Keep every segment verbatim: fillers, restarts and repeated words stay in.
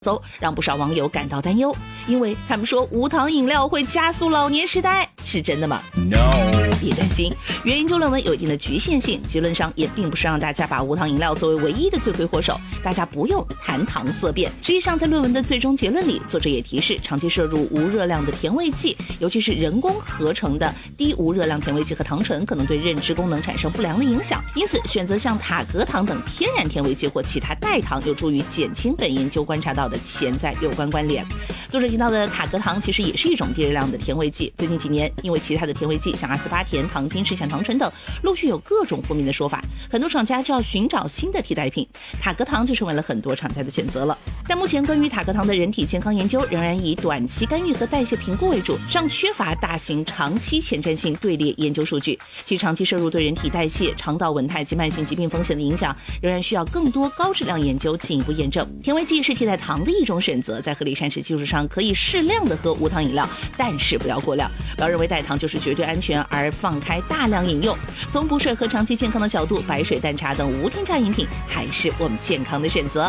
走，让不少网友感到担忧，因为他们说无糖饮料会加速老年痴呆，是真的吗 ？No， 别担心，原研究论文有一定的局限性，结论上也并不是让大家把无糖饮料作为唯一的罪魁祸首，大家不用谈糖色变。实际上，在论文的最终结论里，作者也提示，长期摄入无热量的甜味剂，尤其是人工合成的低无热量甜味剂和糖醇，可能对认知功能产生不良的影响。因此，选择像塔格糖等天然甜味剂或其他代糖，有助于减轻本研究观察到的潜在有关关联。作者提到的塔格糖其实也是一种低热量的甜味剂，最近几年因为其他的甜味剂像阿斯巴甜、糖精、赤藓糖醇等陆续有各种负面的说法，很多厂家就要寻找新的替代品，塔格糖就成为了很多厂家的选择了。但目前关于塔格糖的人体健康研究仍然以短期干预和代谢评估为主，尚缺乏大型长期前瞻性队列研究数据，其长期摄入对人体代谢、肠道稳态及慢性疾病风险的影响仍然需要更多高质量研究进一步验证。甜味剂是替代糖的一种选择，在合理膳食基础上可以适量的喝无糖饮料，但是不要过量，不要认为代糖就是绝对安全而放开大量饮用。从补水和长期健康的角度，白水淡茶等无添加饮品还是我们健康的选择。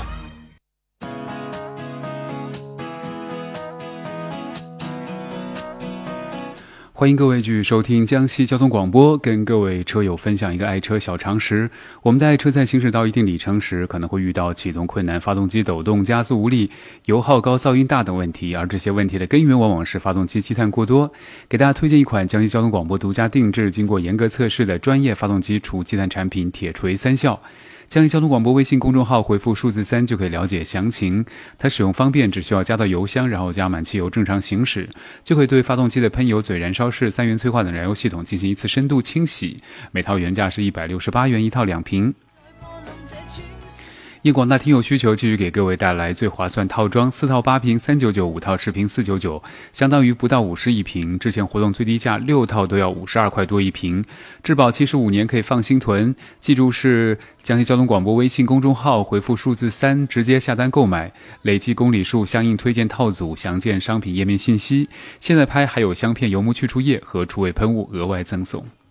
欢迎各位继续收听江西交通广播，跟各位车友分享一个爱车小常识。我们的爱车在行驶到一定里程时，可能会遇到启动困难、发动机抖动、加速无力、油耗高、噪音大等问题，而这些问题的根源往往是发动机积碳过多。给大家推荐一款江西交通广播独家定制、经过严格测试的专业发动机除积碳产品铁锤三效。江西交通广播微信公众号回复数字三就可以了解详情。它使用方便，只需要加到油箱，然后加满汽油正常行驶，就可以对发动机的喷油嘴、燃烧室、三元催化等燃油系统进行一次深度清洗。每套原价是一百六十八元一套两瓶。应广大听友需求，继续给各位带来最划算套装，四套八瓶三九九，五套十瓶四九九，相当于不到五十一瓶。之前活动最低价六套都要五十二块多一瓶，质保期十五年，可以放心囤。记住是江西交通广播微信公众号回复数字三，直接下单购买，累计公里数相应推荐套组，详见商品页面信息。现在拍还有香片油膜去除液和除味喷雾额外赠送。